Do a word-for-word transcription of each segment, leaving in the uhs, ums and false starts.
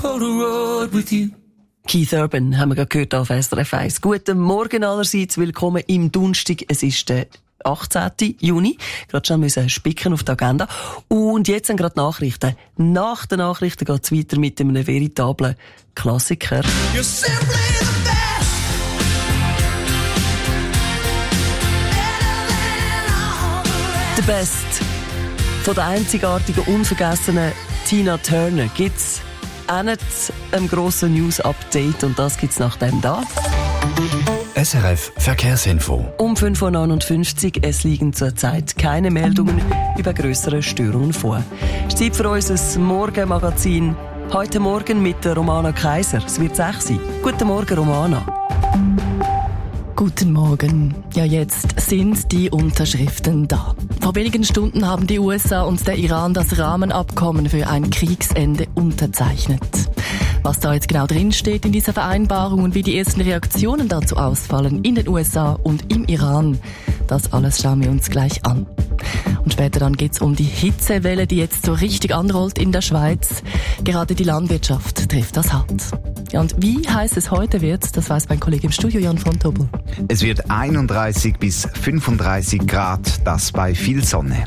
on the road with you. Keith Urban haben wir gerade gehört auf S R F eins. Guten Morgen allerseits, willkommen im Donnerstag. Es ist der achtzehnten Juni. Gerade schon müssen spicken auf die Agenda. Und jetzt sind gerade Nachrichten. Nach den Nachrichten geht es weiter mit einem veritablen Klassiker. You're simply the best. The Best. Von der einzigartigen, unvergessenen Tina Turner gibt's auch nicht ein grosser News-Update und das gibt's nach dem da. S R F Verkehrsinfo. Um fünf Uhr neunundfünfzig, es liegen zurzeit keine Meldungen über grössere Störungen vor. Es ist Zeit für unser Morgenmagazin. Heute Morgen mit der Romana Kaiser. Es wird sechs sein. Guten Morgen, Romana. Guten Morgen. Ja, jetzt sind die Unterschriften da. Vor wenigen Stunden haben die U S A und der Iran das Rahmenabkommen für ein Kriegsende unterzeichnet. Was da jetzt genau drinsteht in dieser Vereinbarung und wie die ersten Reaktionen dazu ausfallen in den U S A und im Iran, das alles schauen wir uns gleich an. Und später dann geht's um die Hitzewelle, die jetzt so richtig anrollt in der Schweiz. Gerade die Landwirtschaft trifft das hart. Ja, und wie heiß es heute wird, das weiß mein Kollege im Studio, Jan von Tobel. Es wird einunddreißig bis fünfunddreißig Grad, das bei viel Sonne.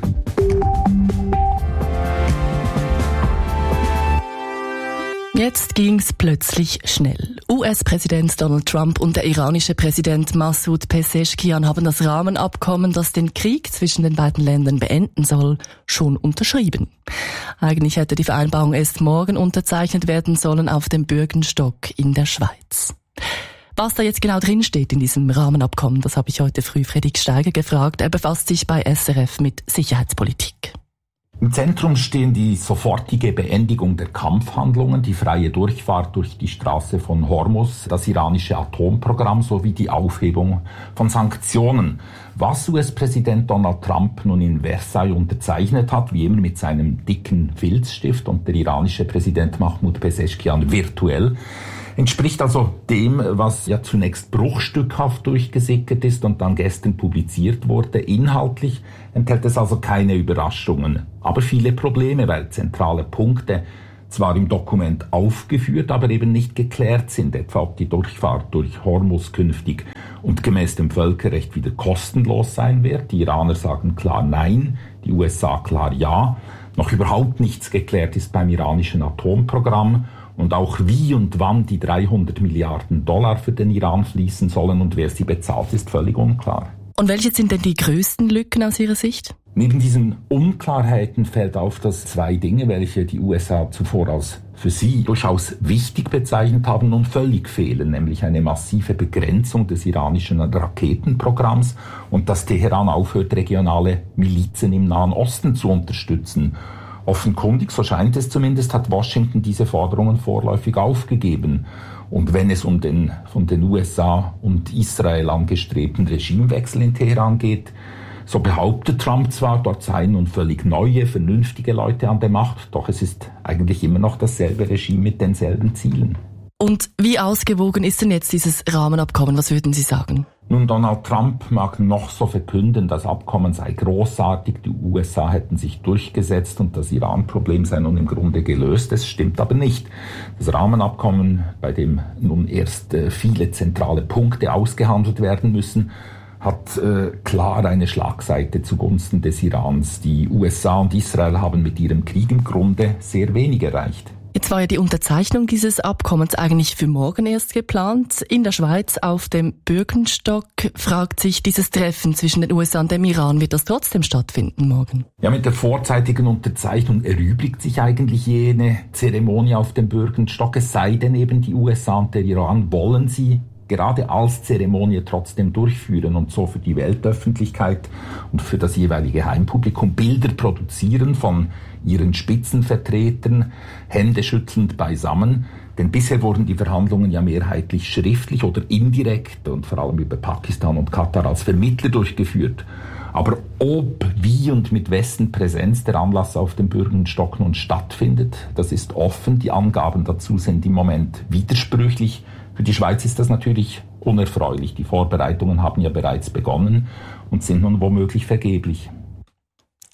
Jetzt ging's plötzlich schnell. U S-Präsident Donald Trump und der iranische Präsident Massoud Pezeshkian haben das Rahmenabkommen, das den Krieg zwischen den beiden Ländern beenden soll, schon unterschrieben. Eigentlich hätte die Vereinbarung erst morgen unterzeichnet werden sollen auf dem Bürgenstock in der Schweiz. Was da jetzt genau drinsteht in diesem Rahmenabkommen, das habe ich heute früh Fredrik Steiger gefragt. Er befasst sich bei S R F mit Sicherheitspolitik. Im Zentrum stehen die sofortige Beendigung der Kampfhandlungen, die freie Durchfahrt durch die Straße von Hormuz, das iranische Atomprogramm sowie die Aufhebung von Sanktionen. Was U S-Präsident Donald Trump nun in Versailles unterzeichnet hat, wie immer mit seinem dicken Filzstift, und der iranische Präsident Mahmoud Pezeshkian virtuell, entspricht also dem, was ja zunächst bruchstückhaft durchgesickert ist und dann gestern publiziert wurde. Inhaltlich enthält es also keine Überraschungen, aber viele Probleme, weil zentrale Punkte zwar im Dokument aufgeführt, aber eben nicht geklärt sind, etwa ob die Durchfahrt durch Hormuz künftig und gemäß dem Völkerrecht wieder kostenlos sein wird. Die Iraner sagen klar nein, die U S A klar ja. Noch überhaupt nichts geklärt ist beim iranischen Atomprogramm. Und auch wie und wann die dreihundert Milliarden Dollar für den Iran fließen sollen und wer sie bezahlt, ist völlig unklar. Und welche sind denn die größten Lücken aus Ihrer Sicht? Neben diesen Unklarheiten fällt auf, dass zwei Dinge, welche die U S A zuvor als für sie durchaus wichtig bezeichnet haben, nun völlig fehlen, nämlich eine massive Begrenzung des iranischen Raketenprogramms und dass Teheran aufhört, regionale Milizen im Nahen Osten zu unterstützen. Offenkundig, so scheint es zumindest, hat Washington diese Forderungen vorläufig aufgegeben. Und wenn es um den von den U S A und Israel angestrebten Regimewechsel in Teheran geht, so behauptet Trump zwar, dort seien nun völlig neue, vernünftige Leute an der Macht, doch es ist eigentlich immer noch dasselbe Regime mit denselben Zielen. Und wie ausgewogen ist denn jetzt dieses Rahmenabkommen? Was würden Sie sagen? Nun, Donald Trump mag noch so verkünden, das Abkommen sei großartig, die U S A hätten sich durchgesetzt und das Iran-Problem sei nun im Grunde gelöst. Das stimmt aber nicht. Das Rahmenabkommen, bei dem nun erst äh, viele zentrale Punkte ausgehandelt werden müssen, hat äh, klar eine Schlagseite zugunsten des Irans. Die U S A und Israel haben mit ihrem Krieg im Grunde sehr wenig erreicht. Jetzt war ja die Unterzeichnung dieses Abkommens eigentlich für morgen erst geplant. In der Schweiz auf dem Bürgenstock fragt sich dieses Treffen zwischen den U S A und dem Iran, wird das trotzdem stattfinden morgen? Ja, mit der vorzeitigen Unterzeichnung erübrigt sich eigentlich jene Zeremonie auf dem Bürgenstock. Es sei denn eben, die U S A und der Iran wollen sie gerade als Zeremonie trotzdem durchführen und so für die Weltöffentlichkeit und für das jeweilige Heimpublikum Bilder produzieren von ihren Spitzenvertretern, händeschüttelnd beisammen. Denn bisher wurden die Verhandlungen ja mehrheitlich schriftlich oder indirekt und vor allem über Pakistan und Katar als Vermittler durchgeführt. Aber ob, wie und mit wessen Präsenz der Anlass auf dem Bürgenstock nun stattfindet, das ist offen. Die Angaben dazu sind im Moment widersprüchlich. Für die Schweiz ist das natürlich unerfreulich. Die Vorbereitungen haben ja bereits begonnen und sind nun womöglich vergeblich.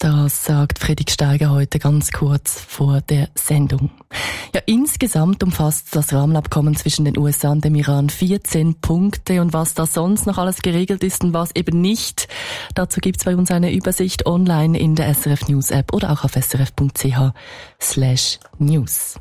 Das sagt Friedrich Steiger heute ganz kurz vor der Sendung. Ja, insgesamt umfasst das Rahmenabkommen zwischen den U S A und dem Iran vierzehn Punkte. Und was da sonst noch alles geregelt ist und was eben nicht, dazu gibt's bei uns eine Übersicht online in der S R F News App oder auch auf srf.ch slash news.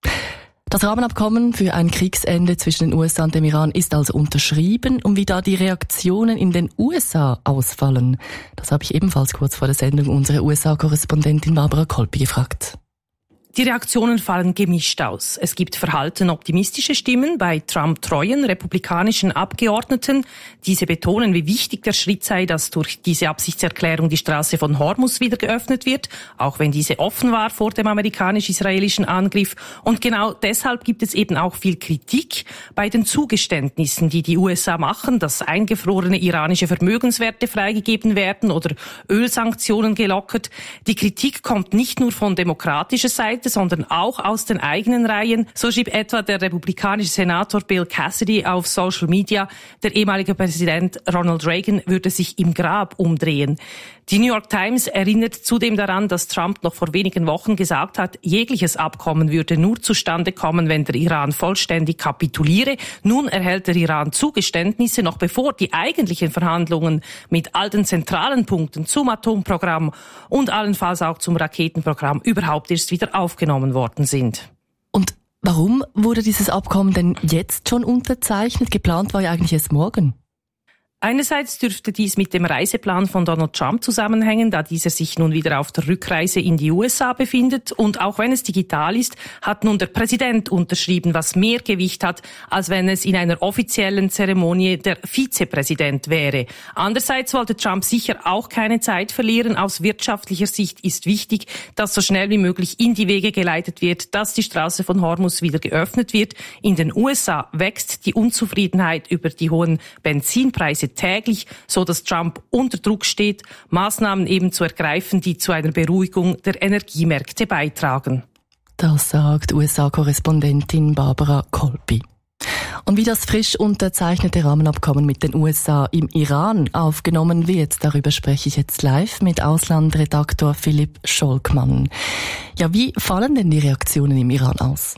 Das Rahmenabkommen für ein Kriegsende zwischen den U S A und dem Iran ist also unterschrieben. Und wie da die Reaktionen in den U S A ausfallen, das habe ich ebenfalls kurz vor der Sendung unsere U S A-Korrespondentin Barbara Kolpi gefragt. Die Reaktionen fallen gemischt aus. Es gibt verhalten optimistische Stimmen bei Trump-treuen republikanischen Abgeordneten. Diese betonen, wie wichtig der Schritt sei, dass durch diese Absichtserklärung die Straße von Hormuz wieder geöffnet wird, auch wenn diese offen war vor dem amerikanisch-israelischen Angriff. Und genau deshalb gibt es eben auch viel Kritik bei den Zugeständnissen, die die U S A machen, dass eingefrorene iranische Vermögenswerte freigegeben werden oder Ölsanktionen gelockert. Die Kritik kommt nicht nur von demokratischer Seite, sondern auch aus den eigenen Reihen. So schrieb etwa der republikanische Senator Bill Cassidy auf Social Media, der ehemalige Präsident Ronald Reagan würde sich im Grab umdrehen. Die New York Times erinnert zudem daran, dass Trump noch vor wenigen Wochen gesagt hat, jegliches Abkommen würde nur zustande kommen, wenn der Iran vollständig kapituliere. Nun erhält der Iran Zugeständnisse, noch bevor die eigentlichen Verhandlungen mit all den zentralen Punkten zum Atomprogramm und allenfalls auch zum Raketenprogramm überhaupt erst wieder aufgenommen worden sind. Und warum wurde dieses Abkommen denn jetzt schon unterzeichnet? Geplant war ja eigentlich erst morgen. Einerseits dürfte dies mit dem Reiseplan von Donald Trump zusammenhängen, da dieser sich nun wieder auf der Rückreise in die U S A befindet. Und auch wenn es digital ist, hat nun der Präsident unterschrieben, was mehr Gewicht hat, als wenn es in einer offiziellen Zeremonie der Vizepräsident wäre. Andererseits wollte Trump sicher auch keine Zeit verlieren. Aus wirtschaftlicher Sicht ist wichtig, dass so schnell wie möglich in die Wege geleitet wird, dass die Straße von Hormuz wieder geöffnet wird. In den U S A wächst die Unzufriedenheit über die hohen Benzinpreise täglich, so dass Trump unter Druck steht, Maßnahmen eben zu ergreifen, die zu einer Beruhigung der Energiemärkte beitragen. Das sagt U S A-Korrespondentin Barbara Kolpi. Und wie das frisch unterzeichnete Rahmenabkommen mit den U S A im Iran aufgenommen wird, darüber spreche ich jetzt live mit Auslandredaktor Philipp Scholkmann. Ja, wie fallen denn die Reaktionen im Iran aus?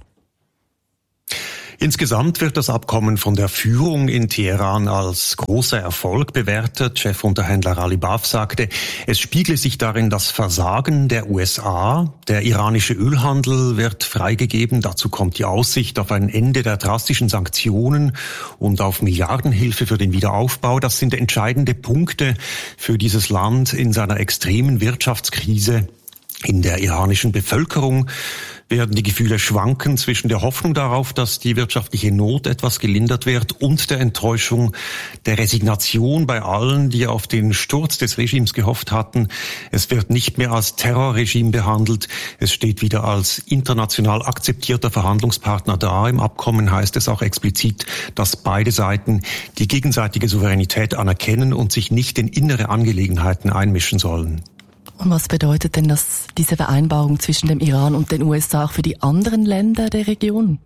Insgesamt wird das Abkommen von der Führung in Teheran als großer Erfolg bewertet. Chefunterhändler Ali Baf sagte, es spiegle sich darin das Versagen der U S A. Der iranische Ölhandel wird freigegeben. Dazu kommt die Aussicht auf ein Ende der drastischen Sanktionen und auf Milliardenhilfe für den Wiederaufbau. Das sind entscheidende Punkte für dieses Land in seiner extremen Wirtschaftskrise. In der iranischen Bevölkerung werden die Gefühle schwanken zwischen der Hoffnung darauf, dass die wirtschaftliche Not etwas gelindert wird, und der Enttäuschung, der Resignation bei allen, die auf den Sturz des Regimes gehofft hatten. Es wird nicht mehr als Terrorregime behandelt. Es steht wieder als international akzeptierter Verhandlungspartner da. Im Abkommen heißt es auch explizit, dass beide Seiten die gegenseitige Souveränität anerkennen und sich nicht in innere Angelegenheiten einmischen sollen. Und was bedeutet denn das, diese Vereinbarung zwischen dem Iran und den U S A auch für die anderen Länder der Region?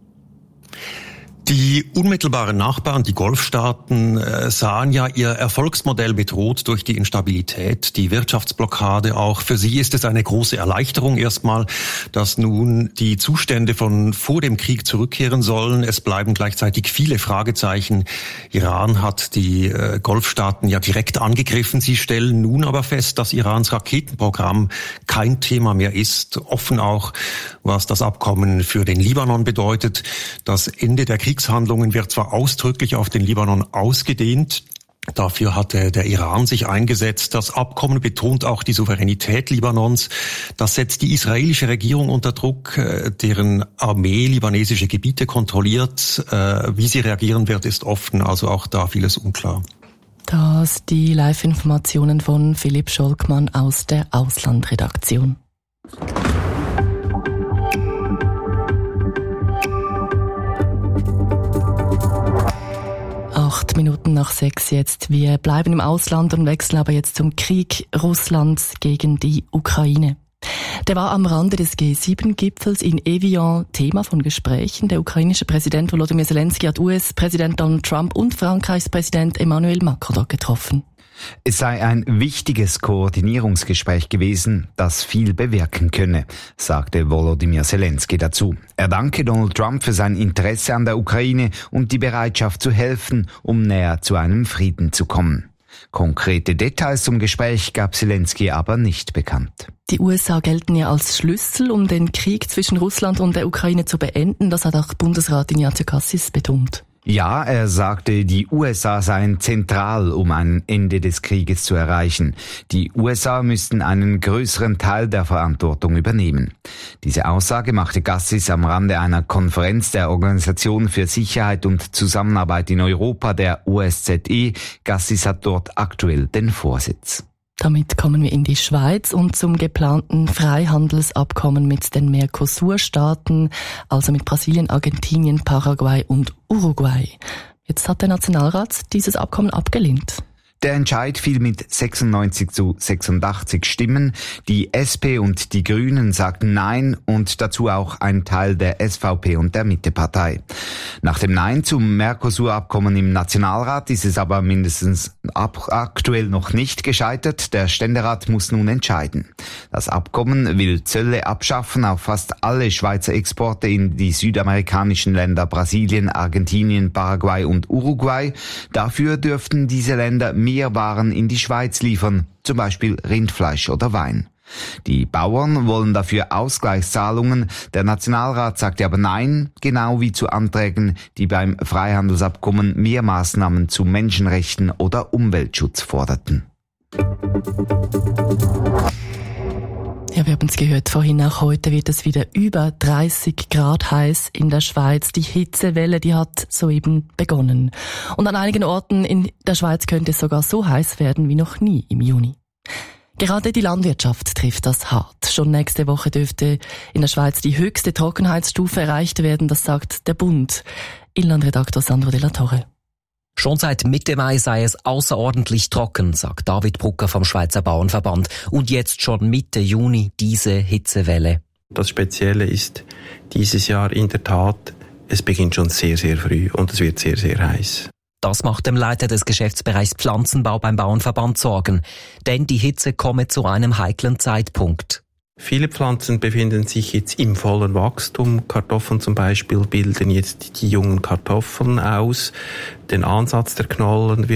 Die unmittelbaren Nachbarn, die Golfstaaten, äh, sahen ja ihr Erfolgsmodell bedroht durch die Instabilität, die Wirtschaftsblockade. Auch für sie ist es eine große Erleichterung erstmal, dass nun die Zustände von vor dem Krieg zurückkehren sollen. Es bleiben gleichzeitig viele Fragezeichen. Iran hat die äh, Golfstaaten ja direkt angegriffen. Sie stellen nun aber fest, dass Irans Raketenprogramm kein Thema mehr ist. Offen auch, was das Abkommen für den Libanon bedeutet. Das Ende der Kriegshandlungen wird zwar ausdrücklich auf den Libanon ausgedehnt. Dafür hatte der Iran sich eingesetzt. Das Abkommen betont auch die Souveränität Libanons. Das setzt die israelische Regierung unter Druck, deren Armee libanesische Gebiete kontrolliert. Wie sie reagieren wird, ist offen, also auch da vieles unklar. Das die Live-Informationen von Philipp Scholkmann aus der Auslandredaktion. Acht Minuten nach sechs jetzt. Wir bleiben im Ausland und wechseln aber jetzt zum Krieg Russlands gegen die Ukraine. Der war am Rande des G sieben Gipfels in Evian Thema von Gesprächen. Der ukrainische Präsident Volodymyr Zelensky hat U S-Präsident Donald Trump und Frankreichs Präsident Emmanuel Macron dort getroffen. Es sei ein wichtiges Koordinierungsgespräch gewesen, das viel bewirken könne, sagte Volodymyr Zelensky dazu. Er danke Donald Trump für sein Interesse an der Ukraine und die Bereitschaft zu helfen, um näher zu einem Frieden zu kommen. Konkrete Details zum Gespräch gab Zelensky aber nicht bekannt. Die U S A gelten ja als Schlüssel, um den Krieg zwischen Russland und der Ukraine zu beenden. Das hat auch Bundesrat Ignazio Cassis betont. Ja, er sagte, die U S A seien zentral, um ein Ende des Krieges zu erreichen. Die U S A müssten einen größeren Teil der Verantwortung übernehmen. Diese Aussage machte Cassis am Rande einer Konferenz der Organisation für Sicherheit und Zusammenarbeit in Europa, der O S Z E. Cassis hat dort aktuell den Vorsitz. Damit kommen wir in die Schweiz und zum geplanten Freihandelsabkommen mit den Mercosur-Staaten, also mit Brasilien, Argentinien, Paraguay und Uruguay. Jetzt hat der Nationalrat dieses Abkommen abgelehnt. Der Entscheid fiel mit sechsundneunzig zu sechsundachtzig Stimmen. Die S P und die Grünen sagten Nein und dazu auch ein Teil der S V P und der Mittepartei. Nach dem Nein zum Mercosur-Abkommen im Nationalrat ist es aber mindestens ab- aktuell noch nicht gescheitert. Der Ständerat muss nun entscheiden. Das Abkommen will Zölle abschaffen auf fast alle Schweizer Exporte in die südamerikanischen Länder Brasilien, Argentinien, Paraguay und Uruguay. Dafür dürften diese Länder mehr Waren in die Schweiz liefern, zum Beispiel Rindfleisch oder Wein. Die Bauern wollen dafür Ausgleichszahlungen. Der Nationalrat sagte aber Nein, genau wie zu Anträgen, die beim Freihandelsabkommen mehr Maßnahmen zu Menschenrechten oder Umweltschutz forderten. Ja, wir haben es gehört vorhin, auch heute wird es wieder über dreißig Grad heiß in der Schweiz. Die Hitzewelle, die hat soeben begonnen. Und an einigen Orten in der Schweiz könnte es sogar so heiß werden wie noch nie im Juni. Gerade die Landwirtschaft trifft das hart. Schon nächste Woche dürfte in der Schweiz die höchste Trockenheitsstufe erreicht werden, das sagt der Bund. Inlandredaktor Sandro de la Torre. Schon seit Mitte Mai sei es außerordentlich trocken, sagt David Brucker vom Schweizer Bauernverband. Und jetzt schon Mitte Juni diese Hitzewelle. Das Spezielle ist dieses Jahr in der Tat, es beginnt schon sehr, sehr früh und es wird sehr, sehr heiß. Das macht dem Leiter des Geschäftsbereichs Pflanzenbau beim Bauernverband Sorgen. Denn die Hitze komme zu einem heiklen Zeitpunkt. Viele Pflanzen befinden sich jetzt im vollen Wachstum. Kartoffeln zum Beispiel bilden jetzt die jungen Kartoffeln aus. Den Ansatz der Knollen wird